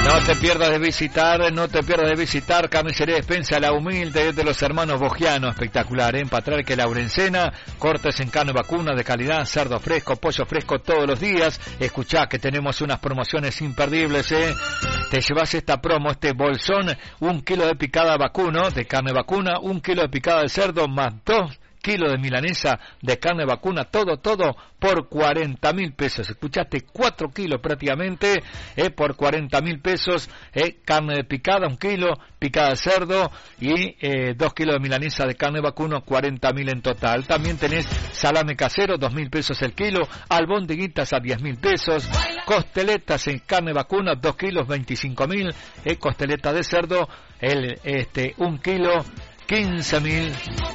No te pierdas de visitar Carnicería Despensa La Humilde de los hermanos Bogiano, espectacular, en Patriarca Laurencena, cortes en carne vacuna de calidad, cerdo fresco, pollo fresco todos los días. Escuchá que tenemos unas promociones imperdibles, Te llevas esta promo, este bolsón, 1 kilo de picada vacuno, de carne vacuna, 1 kilo de picada de cerdo, más 2 kilos de milanesa de carne vacuna, todo por 40.000 pesos. Escuchaste, 4 kilos prácticamente, por 40.000 pesos, carne de picada, 1 kilo, picada de cerdo y 2 kilos de milanesa de carne vacuno, 40.000 en total. También tenés salame casero, 2.000 pesos el kilo, albondiguitas a 10.000 pesos, costeletas en carne vacuna, 2 kilos, 25.000, costeleta de cerdo, 1 kilo, 15.000.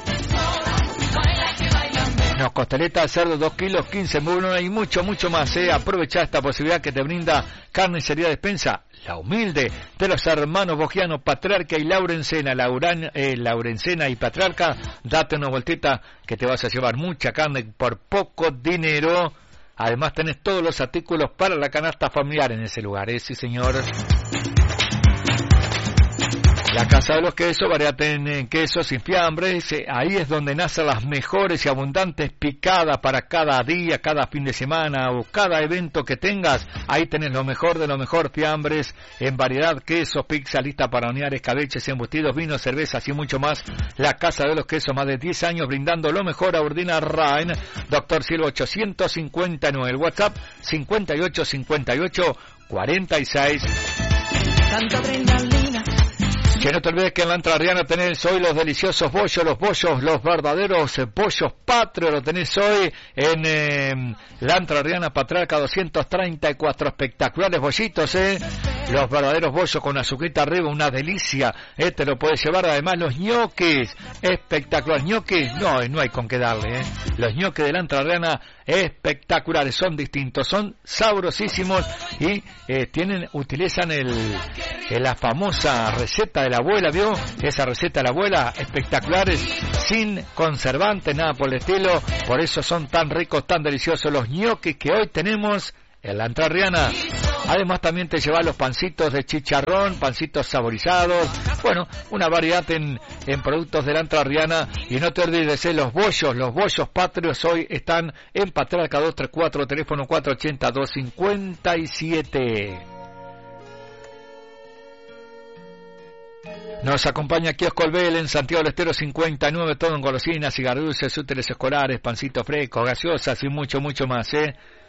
No, costeleta de cerdo 2 kilos, 15.000 y mucho más, Aprovecha esta posibilidad que te brinda Carnicería Despensa La Humilde de los hermanos Bogiano, Patriarca y Laurencena, Laurencena y Patriarca. Date una vueltita que te vas a llevar mucha carne por poco dinero. Además tenés todos los artículos para la canasta familiar en ese lugar, sí señor. La Casa de los Quesos, variate en quesos sin fiambres, ahí es donde nacen las mejores y abundantes picadas para cada día, cada fin de semana o cada evento que tengas. Ahí tenés lo mejor de lo mejor, fiambres en variedad, quesos, pizza, lista para hornear, escabeches, embutidos, vinos, cervezas y mucho más. La Casa de los Quesos, más de 10 años brindando lo mejor a Urdina Rain, Doctor Cielo 859, el WhatsApp 585846. Tanta adrenalina. Que no te olvides que en la Entrerriana tenés hoy los deliciosos bollos, los verdaderos pollos patrios, lo tenés hoy en la Entrerriana Patriarca 234, espectaculares bollitos, los verdaderos bollos con azuquita arriba, una delicia, te lo puedes llevar. Además los ñoquis, espectacular, ñoquis, no hay con qué darle, los ñoquis de la Entrerriana, espectaculares, son distintos, son sabrosísimos y utilizan la famosa receta de la abuela, ¿vio? Esa receta de la abuela, espectaculares, sin conservantes, nada por el estilo, por eso son tan ricos, tan deliciosos los ñoquis que hoy tenemos en la Entrerriana. Además también te llevas los pancitos de chicharrón, pancitos saborizados, bueno, una variedad en productos de la Entrerriana. Y no te olvides, los bollos patrios hoy están en Patriarca 234, teléfono 480-257. Nos acompaña Kiosco Olbel en Santiago del Estero 59, todo en golosinas, cigarros dulces, útiles escolares, pancitos frescos, gaseosas y mucho más,